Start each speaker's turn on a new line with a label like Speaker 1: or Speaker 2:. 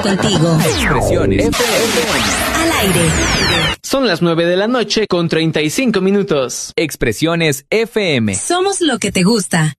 Speaker 1: contigo.
Speaker 2: Expresiones FM.
Speaker 1: Al aire.
Speaker 2: Son las 9 de la noche con 35 minutos. Expresiones FM.
Speaker 1: Somos lo que te gusta.